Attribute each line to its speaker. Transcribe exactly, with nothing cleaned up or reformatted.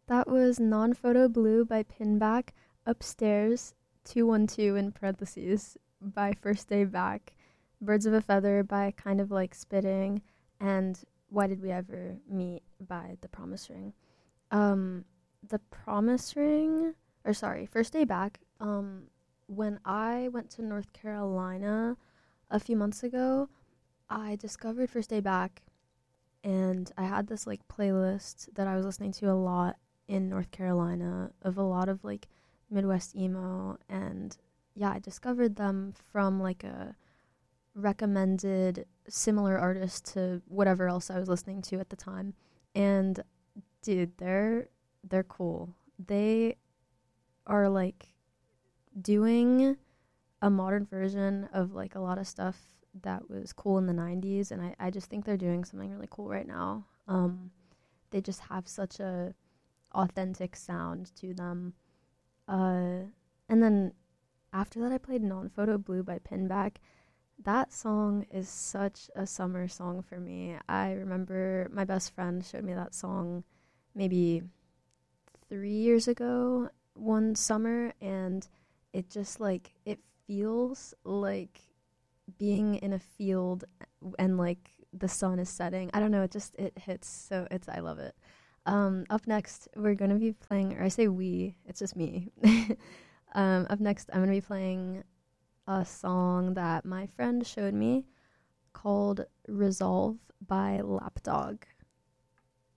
Speaker 1: That was Non-Photo Blue by Pinback, Upstairs two one two in parentheses by First Day Back, Birds of a Feather by Kind of Like Spitting, and Why Did We Ever Meet by The Promise Ring. Um, The Promise Ring, or sorry, First Day Back, um, when I went to North Carolina a few months ago, I discovered First Day Back, and I had this like playlist that I was listening to a lot in North Carolina of a lot of like Midwest emo, and yeah, I discovered them from like a recommended similar artist to whatever else I was listening to at the time. And dude, they're they're cool. They are like doing a modern version of like a lot of stuff that was cool in the nineties, and I, I just think they're doing something really cool right now. Um, they just have such a authentic sound to them. Uh, and then after that, I played Non-Photo Blue by Pinback. That song is such a summer song for me. I remember my best friend showed me that song maybe three years ago one summer, and it just like, it feels like being in a field and like the sun is setting. I don't know, it just, it hits, so it's, I love it. Um, up next, we're going to be playing, or I say we, it's just me. um, up next, I'm going to be playing a song that my friend showed me called Resolve by Lapdog.